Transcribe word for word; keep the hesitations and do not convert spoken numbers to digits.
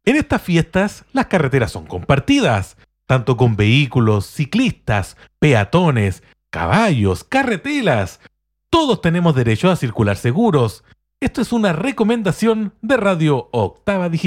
En estas fiestas, las carreteras son compartidas, tanto con vehículos, ciclistas, peatones, caballos, carretelas. Todos tenemos derecho a circular seguros. Esto es una recomendación de Radio Octava Digital.